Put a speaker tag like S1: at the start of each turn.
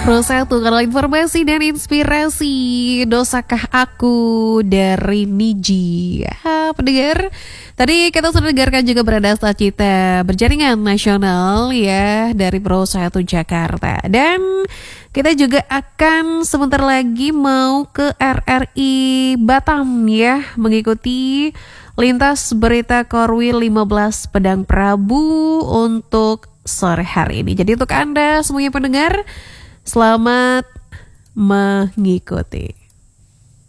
S1: Pro 1, kalau informasi dan inspirasi Dosakah Aku dari Niji. Ya, pendengar, tadi kita sudah dengarkan juga Berdasta Cita Berjaringan Nasional ya dari Pro 1 Jakarta. Dan kita juga akan sebentar lagi mau ke RRI Batam ya, mengikuti lintas berita Korwil 15 Pedang Prabu untuk sore hari ini. Jadi untuk Anda semuanya pendengar, selamat mengikuti.